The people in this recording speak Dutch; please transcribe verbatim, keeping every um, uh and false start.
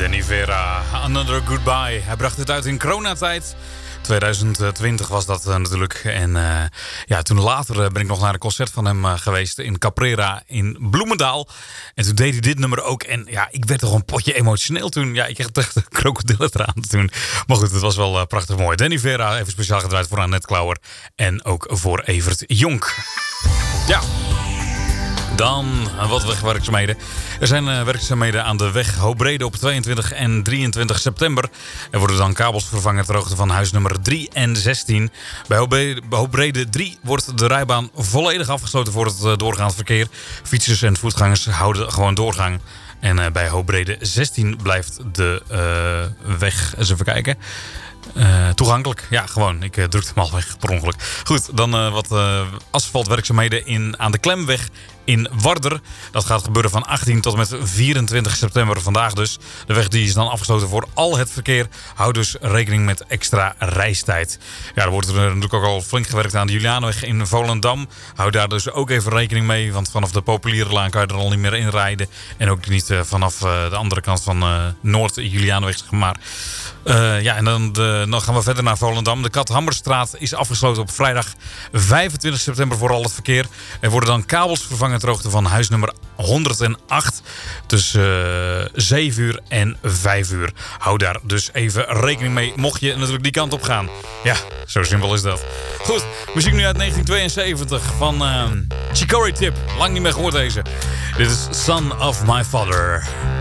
Danny Vera, Another Goodbye. Hij bracht dit uit in coronatijd. twintig twintig was dat uh, natuurlijk. En uh, ja, toen later uh, ben ik nog naar een concert van hem uh, geweest in Caprera in Bloemendaal. En toen deed hij dit nummer ook. En ja, ik werd toch een potje emotioneel toen. Ja, ik kreeg echt een krokodillentraan toen. Maar goed, het was wel uh, prachtig mooi. Danny Vera, even speciaal gedraaid voor Annette Klauwer. En ook voor Evert Jonk. Ja. Dan wat wegwerkzaamheden. Er zijn uh, werkzaamheden aan de weg Hoogbrede op tweeëntwintig en drieëntwintig september. Er worden dan kabels vervangen ter hoogte van huisnummer drie en zestien. Bij Hoogbrede drie wordt de rijbaan volledig afgesloten voor het uh, doorgaand verkeer. Fietsers en voetgangers houden gewoon doorgang. En uh, bij Hoogbrede zestien blijft de uh, weg, eens even kijken... Uh, toegankelijk. Ja, gewoon. Ik uh, drukte hem al weg per ongeluk. Goed, dan uh, wat uh, asfaltwerkzaamheden in, aan de Klemweg in Warder. Dat gaat gebeuren van achttien tot en met vierentwintig september, vandaag dus. De weg die is dan afgesloten voor al het verkeer. Houd dus rekening met extra reistijd. Ja, er wordt er natuurlijk ook al flink gewerkt aan de Julianenweg in Volendam. Hou daar dus ook even rekening mee, want vanaf de Populierenlaan kan je er al niet meer in rijden. En ook niet uh, vanaf uh, de andere kant van uh, Noord-Julianenweg, zeg maar. Uh, ja, en dan, de, dan gaan we verder naar Volendam. De Kathammerstraat is afgesloten op vrijdag vijfentwintig september voor al het verkeer. Er worden dan kabels vervangen ter hoogte van huisnummer honderdacht tussen uh, zeven uur en vijf uur. Hou daar dus even rekening mee, mocht je natuurlijk die kant op gaan. Ja, zo simpel is dat. Goed, muziek nu uit negentien tweeënzeventig van uh, Chicory Tip. Lang niet meer gehoord deze. Dit is Son of My Father.